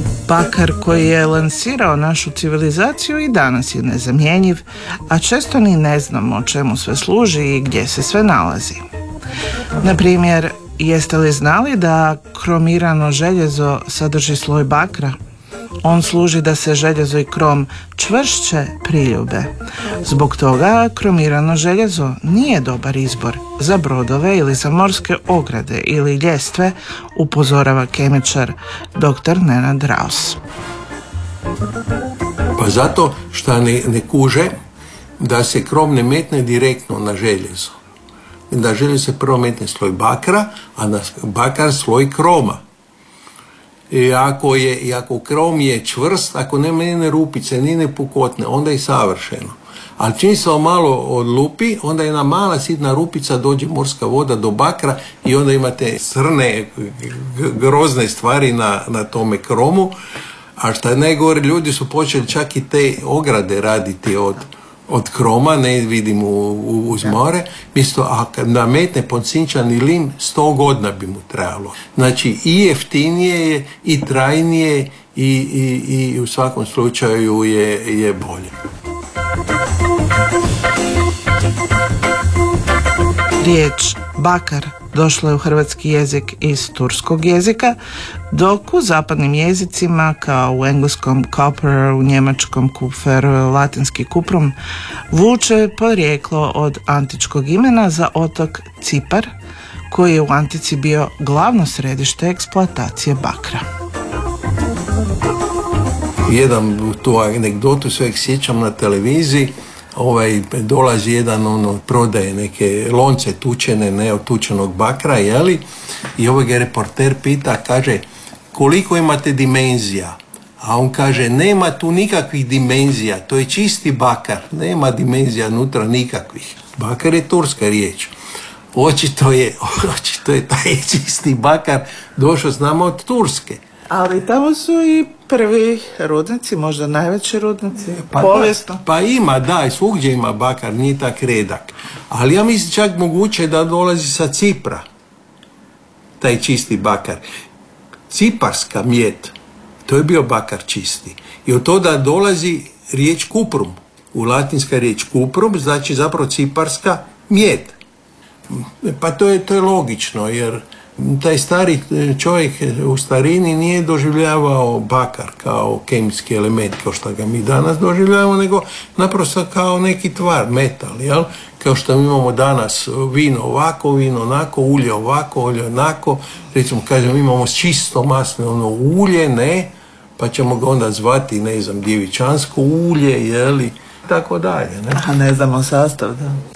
Bakar koji je lansirao našu civilizaciju i danas je nezamjenjiv, a često ni ne znamo čemu sve služi i gdje se sve nalazi. Na primjer, jeste li znali da kromirano željezo sadrži sloj bakra? On služi da se željezo i krom čvršće priljube. Zbog toga kromirano željezo nije dobar izbor za brodove ili za morske ograde ili ljestve, upozorava kemičar dr. Nenad Raus. Pa zato što ne kuže da se krom ne metne direktno na željezo. Da željezo se prvo metne sloj bakra, a na bakar sloj kroma. I ako krom je čvrst, ako nema njene rupice, njene pukotne, onda je savršeno. Ali čim se malo odlupi, onda jedna mala sitna rupica, dođe morska voda do bakra i onda imate crne, grozne stvari na tome kromu. A što je najgore, ljudi su počeli čak i te ograde raditi od kroma, ne vidim uz more, mjesto a kad nametne podsinčani lim, 100 godina bi mu trebalo. Znači i jeftinije je, i trajnije, i u svakom slučaju je bolje. Riječ bakar došla je u hrvatski jezik iz turskog jezika, dok u zapadnim jezicima, kao u engleskom copper, u njemačkom kupfer, latinski kuprum, vuče porijeklo od antičkog imena za otok Cipar, koji je u antici bio glavno središte eksploatacije bakra. Jedan tu anegdotu sveg sjećam na televiziji. Dolazi jedan, prodaje neke lonce tučene, ne od tučenog bakra, jeli? I ga reporter pita, kaže, koliko imate dimenzija? A on kaže, nema tu nikakvih dimenzija, to je čisti bakar, nema dimenzija unutra nikakvih. Bakar je turska riječ. Očito je taj čisti bakar došao s nama od Turske. Ali tamo su i prvi rudnici, možda najveći rudnici, povijesno. Pa ima, da, svugdje ima bakar, nije tak redak. Ali ja mislim čak moguće da dolazi sa Cipra, taj čisti bakar. Ciparska mjed, to je bio bakar čisti. I od toga dolazi riječ kuprum. U latinska riječ kuprum znači zapravo ciparska mjed. Pa to je logično, jer taj stari čovjek u starini nije doživljavao bakar kao kemijski element, kao što ga mi danas doživljavamo, nego naprosto kao neki tvar, metal, jel? Kao što mi imamo danas vino ovako, vino onako, ulje ovako, ulje onako. Recimo, kažem, imamo čisto maslinovo ulje, ne, pa ćemo ga onda zvati, ne znam, djevičansko ulje, jeli, tako dalje, ne? A ne znamo sastav, da.